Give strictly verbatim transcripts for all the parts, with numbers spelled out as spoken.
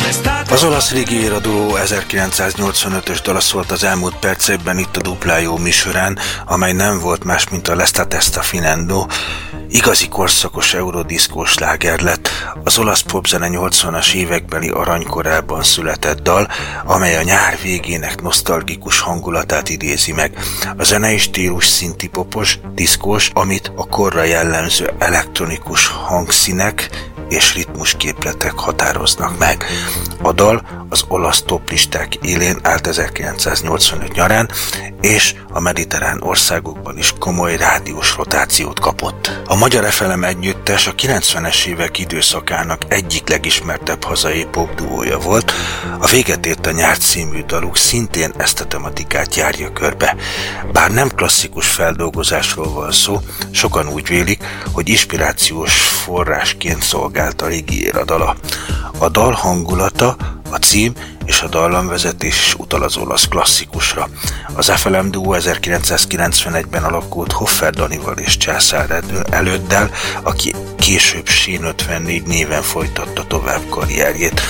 Az olasz Rigiera Duo ezerkilencszáznyolcvanötös dala szólt az elmúlt percekben itt a Dupla Jó műsorán, amely nem volt más, mint a L'estate sta finendo. Igazi korszakos eurodiszkós sláger lett, az olasz popzene nyolcvanas évekbeli aranykorában született dal, amely a nyár végének nosztalgikus hangulatát idézi meg. A zenei stílus szintipopos, diszkós, amit a korra jellemző elektronikus hangszínek és ritmusképletek határoznak meg. A dal az olasz toplisták élén állt ezerkilencszáznyolcvanöt nyarán, és a mediterrán országokban is komoly rádiós rotációt kapott. A Magyar ef el em együttes a kilencvenes évek időszakának egyik legismertebb hazai popduója volt. A Véget ért a nyár című daluk szintén ezt a tematikát járja körbe. Bár nem klasszikus feldolgozásról van szó, sokan úgy vélik, hogy inspirációs forrásként szolgált a Rigiera dala. A dal hangulata, a cím és a dallamvezetés is utal az olasz klasszikusra. Az ef el em Duo ezerkilencszázkilencvenegyben alakult Hoffer Danival és Császár Előddel, aki később Sén ötvennégy néven folytatta tovább karrierjét.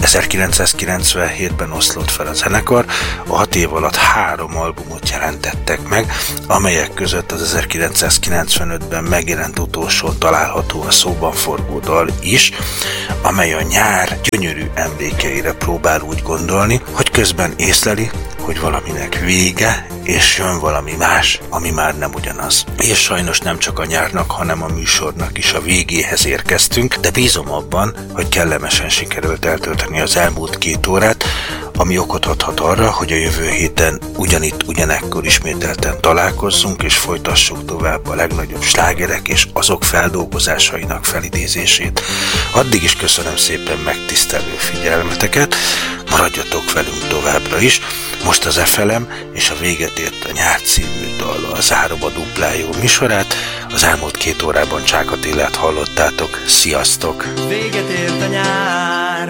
ezerkilencszázkilencvenhétben oszlott fel a zenekar, a hat év alatt három albumot jelentettek meg, amelyek között az ezerkilencszázkilencvenötben megjelent utolsón található a szóban forgó dal is, amely a nyár gyönyörű emlékeire próbál úgy gondolni, hogy közben észleli, hogy valaminek vége, és jön valami más, ami már nem ugyanaz. És sajnos nem csak a nyárnak, hanem a műsornak is a végéhez érkeztünk, de bízom abban, hogy kellemesen sikerült eltölteni az elmúlt két órát, ami okot adhat arra, hogy a jövő héten ugyanitt, ugyanekkor ismételten találkozzunk, és folytassuk tovább a legnagyobb slágerek és azok feldolgozásainak felidézését. Addig is köszönöm szépen megtisztelő figyelmeteket, maradjatok velünk továbbra is. Most az ef el em és a Véget ért a nyár című dallal zárom a Dupla Jó műsorát. Az elmúlt két órában Csák Attilát hallottátok. Sziasztok! Véget ért a nyár,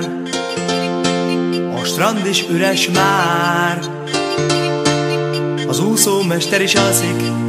a strand is üres már, az úszómester is alszik,